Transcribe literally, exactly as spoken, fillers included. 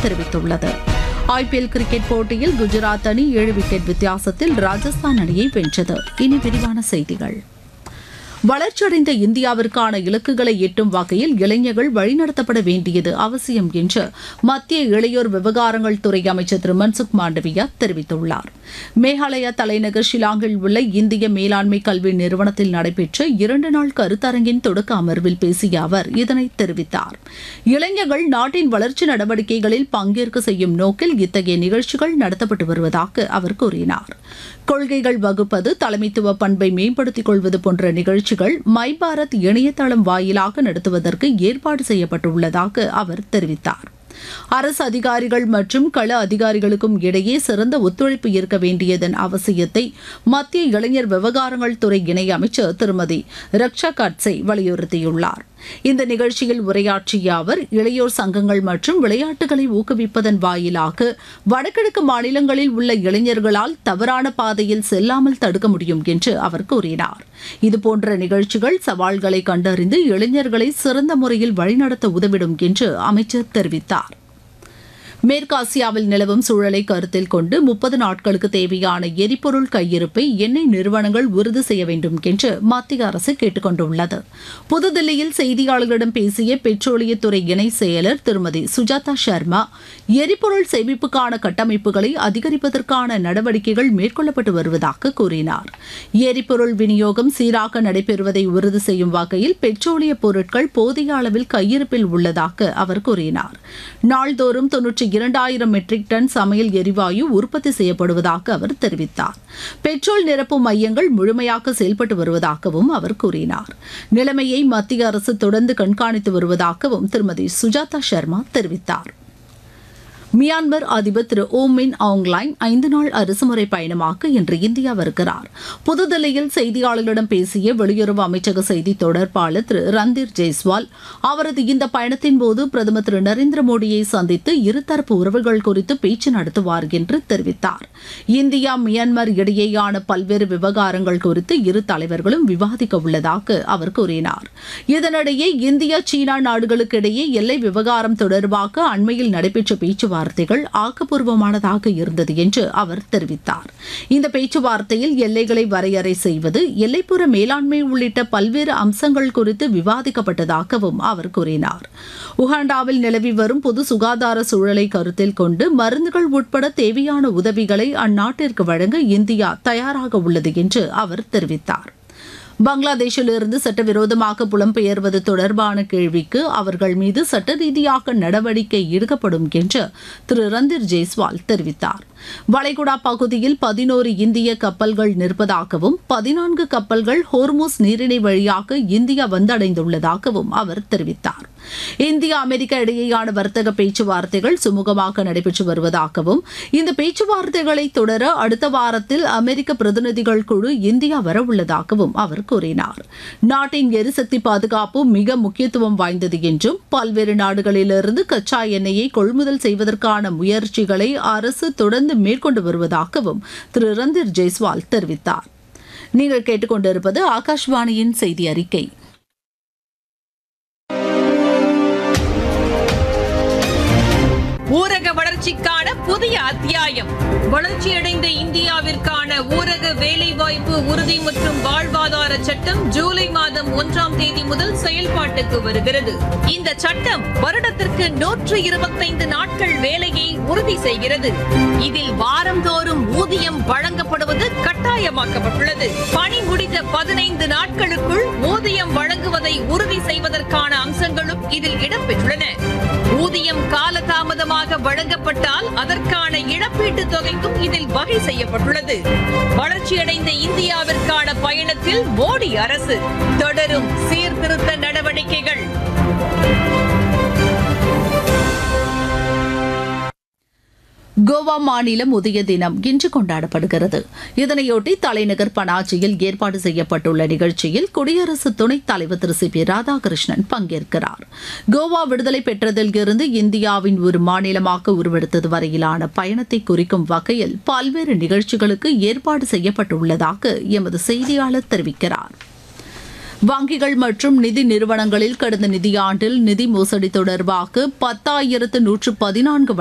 தெரிவித்துள்ளது. IPL cricket போட்டியில் குஜராத் அணி ஏழு விக்கெட் வித்தியாசத்தில் ராஜஸ்தான் அணியை வென்றது. இனி விரிவான செய்திகள். வளர்ச்சியடைந்த இந்தியாவிற்கான இலக்குகளை எட்டும் வகையில் இளைஞர்கள் வழிநடத்தப்பட வேண்டியது அவசியம் என்று மத்திய இளையோர் விவகாரங்கள் துறை அமைச்சர் திரு மன்சுக் மாண்டவியா தெரிவித்துள்ளார். மேகாலயா தலைநகர் ஷில்லாங்கில் உள்ள இந்திய மேலாண்மை கல்வி நிறுவனத்தில் நடைபெற்ற இரண்டு நாள் கருத்தரங்கின் தொடக்க அமர்வில் பேசிய அவர் இதனை தெரிவித்தார். இளைஞர்கள் நாட்டின் வளர்ச்சி நடவடிக்கைகளில் பங்கேற்க செய்யும் நோக்கில் இத்தகைய நிகழ்ச்சிகள் நடத்தப்பட்டு வருவதாக அவர் கூறினார். கொள்கைகள் வகுப்பது, தலைமைத்துவ பண்பை மேம்படுத்திக் கொள்வது போன்ற நிகழ்ச்சிகள் மை பாரத் இணையதளம் வாயிலாக நடத்துவதற்கு ஏற்பாடு செய்யப்பட்டுள்ளதாக அவர் தெரிவித்தார். அரசு அதிகாரிகள் மற்றும் கள அதிகாரிகளுக்கும் இடையே சிறந்த ஒத்துழைப்பு இருக்க வேண்டியதன் அவசியத்தை மத்திய இளைஞர் விவகாரங்கள் துறை இணை அமைச்சர் திருமதி ரக்ஷா கட்சே வலியுறுத்தியுள்ளார். இந்த நிகழ்ச்சியில் உரையாற்றிய அவர், இளையோர் சங்கங்கள் மற்றும் விளையாட்டுகளை ஊக்குவிப்பதன் வாயிலாக வடகிழக்கு மாநிலங்களில் உள்ள இளைஞர்களால் தவறான பாதையில் செல்லாமல் தடுக்க முடியும் என்று அவர் கூறினார். இதுபோன்ற நிகழ்ச்சிகள் சவால்களை கண்டறிந்து இளைஞர்களை சிறந்த முறையில் வழிநடத்த உதவிடும் என்று அமைச்சர் தெரிவித்தார். மேற்காசியாவில் நிலவும் சூழலை கருத்தில் கொண்டு முப்பது நாட்களுக்கு தேவையான எரிபொருள் கையிருப்பை எண்ணெய் நிறுவனங்கள் உறுதி செய்ய வேண்டும் என்று மத்திய அரசு கேட்டுக் கொண்டுள்ளது. புதுதில்லியில் செய்தியாளர்களிடம் பேசிய பெட்ரோலியத்துறை இணை செயலர் திருமதி சுஜாதா சர்மா, எரிபொருள் சேமிப்புக்கான கட்டமைப்புகளை அதிகரிப்பதற்கான நடவடிக்கைகள் மேற்கொள்ளப்பட்டு வருவதாக கூறினார். எரிபொருள் விநியோகம் சீராக நடைபெறுவதை உறுதி செய்யும் வகையில் பெட்ரோலிய பொருட்கள் போதிய அளவில் கையிருப்பில் உள்ளதாக அவர் கூறினார். நாள்தோறும் தொன்னூற்றி இரண்டாயிரம் மெட்ரிக் டன் சமையல் எரிவாயு உற்பத்தி செய்யப்படுவதாக அவர் தெரிவித்தார். பெட்ரோல் நிரப்பு மையங்கள் முழுமையாக செயல்பட்டு வருவதாகவும் அவர் கூறினார். நிலைமையை மத்திய அரசு தொடர்ந்து கண்காணித்து வருவதாகவும் திருமதி சுஜாதா சர்மா தெரிவித்தார். மியான்மர் அதிபர் திரு ஓ மின் ஆங்லைன் ஐந்து நாள் அரசுமுறை பயணமாக இன்று இந்தியா வருகிறார். புதுதில்லியில் செய்தியாளர்களிடம் பேசிய வெளியுறவு அமைச்சக செய்தி தொடர்பாளர் திரு ரந்தீர் ஜெய்ஸ்வால், அவரது இந்த பயணத்தின் போது பிரதமர் திரு நரேந்திர மோடியை சந்தித்து இருதரப்பு உறவுகள் குறித்து பேச்சு நடத்துவார் என்று தெரிவித்தார். இந்தியா மியான்மர் இடையேயான பல்வேறு விவகாரங்கள் குறித்து இரு தலைவர்களும் விவாதிக்க உள்ளதாக அவர் கூறினார். இதனிடையே இந்தியா சீனா நாடுகளுக்கு இடையே எல்லை விவகாரம் தொடர்பாக அண்மையில் நடைபெற்ற பேச்சுவார்த்தை வார்த்தைகள் ஆக்கப்பூர்வமானதாக இருந்தது என்று அவர் தெரிவித்தார். இந்த பேச்சுவார்த்தையில் எல்லைகளை வரையறை செய்வது, எல்லைப்புற மேலாண்மை உள்ளிட்ட பல்வேறு அம்சங்கள் குறித்து விவாதிக்கப்பட்டதாகவும் அவர் கூறினார். உகாண்டாவில் நிலவி வரும் பொது சுகாதார சூழலை கருத்தில் கொண்டு மருந்துகள் உட்பட தேவையான உதவிகளை அந்நாட்டிற்கு வழங்க இந்தியா தயாராக உள்ளது என்று அவர் தெரிவித்தார். பங்களாதேஷிலிருந்து சட்டவிரோதமாக புலம்பெயர்வது தொடர்பான கேள்விக்கு அவர்கள் மீது சட்ட ரீதியாக நடவடிக்கை எடுக்கப்படும் என்று திரு ரந்தீர் ஜெய்ஸ்வால் தெரிவித்தார். வளைகுடா பகுதியில் பதினோரு இந்திய கப்பல்கள் நிற்பதாகவும் பதினான்கு கப்பல்கள் ஹோர்முஸ் நீரிணை வழியாக இந்தியா வந்தடைந்துள்ளதாகவும் அவர் தெரிவித்தார். இந்தியா அமெரிக்கா இடையேயான வர்த்தக பேச்சுவார்த்தைகள் சுமூகமாக நடைபெற்று வருவதாகவும் இந்த பேச்சுவார்த்தைகளை தொடர அடுத்த வாரத்தில் அமெரிக்க பிரதிநிதிகள் குழு இந்தியா வரவுள்ளதாகவும் அவர் கூறினார். நாட்டின் எரிசக்தி பாதுகாப்பு மிக முக்கியத்துவம் வாய்ந்தது என்றும் பல்வேறு நாடுகளிலிருந்து கச்சா எண்ணெயை கொள்முதல் செய்வதற்கான முயற்சிகளை அரசு தொடர்ந்து மேற்கொண்டு வருவதாகவும் திரு ரந்தீர் ஜெய்ஸ்வால் தெரிவித்தார். நீங்கள் கேட்டுக்கொண்டிருப்பது ஆகாஷ்வாணியின் செய்தி அறிக்கை. ஊரக வளர்ச்சிக்கான புதிய அத்தியாயம். வளர்ச்சியடைந்த இந்தியாவிற்கான ஊரக வேலைவாய்ப்பு உறுதி மற்றும் வாழ்வாதார சட்டம் ஜூலை மாதம் ஒன்றாம் தேதி முதல் செயல்பாட்டுக்கு வருகிறது. இந்த சட்டம் வருடத்திற்கு நூற்று இருபத்தைந்து நாட்கள் வேலையை உறுதி செய்கிறது. இதில் வாரந்தோறும் ஊதியம் வழங்கப்படுவது கட்டாயமாக்கப்பட்டுள்ளது. பணி முடிந்த பதினைந்து நாட்களுக்குள் ஊதியம் வழங்குவதை உறுதி செய்வதற்கான அம்சங்களும் இதில் இடம்பெற்றுள்ளன. ஊதியம் காலதாமதமாக வழங்கப்பட்டால் அதற்கான இழப்பீட்டுத் தொகைக்கும் இதில் வகை செய்யப்பட்டுள்ளது. வளர்ச்சியடைந்த இந்தியாவிற்கான பயணத்தில் மோடி அரசு தொடரும் சீர்திருத்த நடவடிக்கைகள். கோவா மாநிலம் உதய தினம் இன்று கொண்டாடப்படுகிறது. இதனையொட்டி தலைநகர் பனாஜியில் ஏற்பாடு செய்யப்பட்டுள்ள நிகழ்ச்சியில் குடியரசு துணைத் தலைவர் திரு சி பி ராதாகிருஷ்ணன் பங்கேற்கிறார். கோவா விடுதலை பெற்றதில் இருந்து இந்தியாவின் ஒரு மாநிலமாக உருவெடுத்தது வரையிலான பயணத்தை குறிக்கும் வகையில் பல்வேறு நிகழ்ச்சிகளுக்கு ஏற்பாடு செய்யப்பட்டுள்ளதாக எமது செய்தியாளர் தெரிவிக்கிறார். வங்கிகள் மற்றும் நிதி நிறுவனங்களில் கடந்த நிதியாண்டில் நிதி மோசடி தொடர்பாக பத்தாயிரத்து நூற்று பதினான்கு